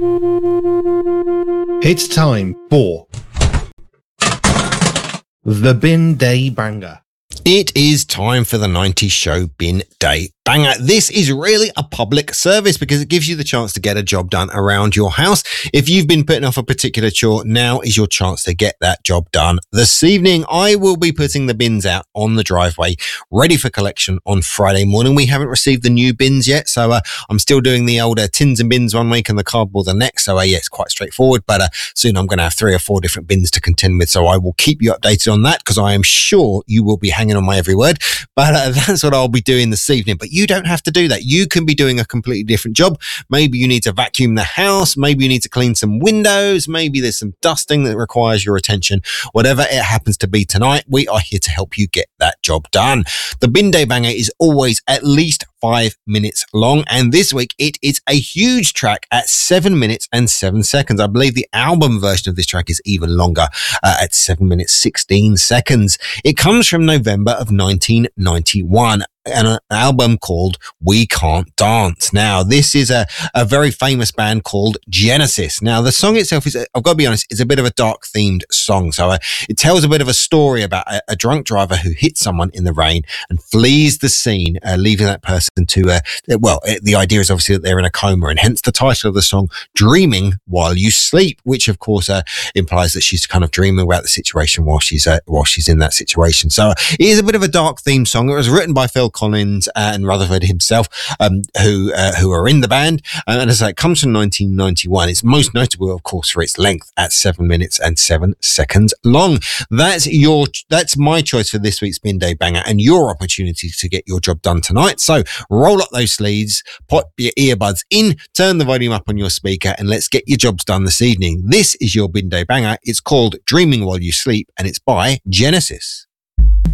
It's time for the Bin Day Banger. It is time for the 90s Show Bin Day Banger. This is really a public service because it gives you the chance to get a job done around your house. If you've been putting off a particular chore, now is your chance to get that job done. This evening, I will be putting the bins out on the driveway, ready for collection on Friday morning. We haven't received the new bins yet, so I'm still doing the older tins and bins one week and the cardboard the next. So yeah, it's quite straightforward, but soon I'm going to have 3 or 4 different bins to contend with. So I will keep you updated on that because I am sure you will be hanging on my every word. But that's what I'll be doing this evening. But you don't have to do that. You can be doing a completely different job. Maybe you need to vacuum the house. Maybe you need to clean some windows. Maybe there's some dusting that requires your attention. Whatever it happens to be tonight, we are here to help you get that job done. The Bin Day Banger is always at least 5 minutes long, and this week it is a huge track at 7 minutes and 7 seconds. I believe the album version of this track is even longer at 7 minutes 16 seconds. It comes from November of 1991. An album called We Can't Dance. Now, this is a very famous band called Genesis. Now, the song itself is, I've got to be honest, is a bit of a dark themed song. So it tells a bit of a story about a drunk driver who hits someone in the rain and flees the scene, leaving that person to, the idea is obviously that they're in a coma, and hence the title of the song, Dreaming While You Sleep, which of course implies that she's kind of dreaming about the situation while she's in that situation. So it is a bit of a dark themed song. It was written by Phil Collins and Rutherford himself, who are in the band. And as I say, it comes from 1991. It's most notable, of course, for its length at 7 minutes and 7 seconds long. That's my choice for this week's Bin Day Banger and your opportunity to get your job done tonight. So roll up those sleeves, put your earbuds in, turn the volume up on your speaker, and let's get your jobs done this evening. This is your Bin Day Banger. It's called Dreaming While You Sleep, and it's by Genesis.